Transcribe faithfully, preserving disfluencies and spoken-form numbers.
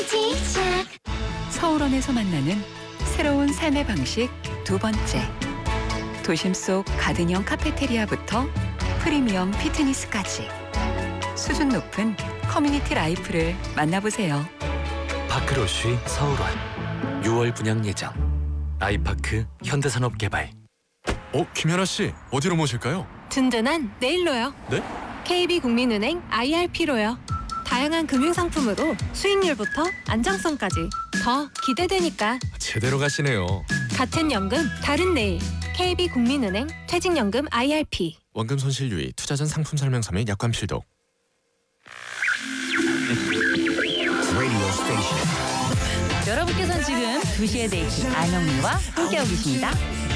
서울원에서 만나는 새로운 삶의 방식 두 번째. 도심 속 가든형 카페테리아부터 프리미엄 피트니스까지 수준 높은 커뮤니티 라이프를 만나보세요. 파크로쉬 서울원 유월 분양 예정. 아이파크 현대산업개발. 어, 김연아 씨, 어디로 모실까요? 든든한 내일로요. 네? 케이비국민은행 아이알피로요. 다양한 금융상품으로 수익률부터 안정성까지 더 기대되니까. 제대로 가시네요. 같은 연금 다른 내일. 케이비국민은행 퇴직연금 아이알피. 원금 손실 유의, 투자 전 상품 설명서 및 약관 필독. 여러분께서는 지금 두 시의 데이트 안영미와 함께하고 계십니다.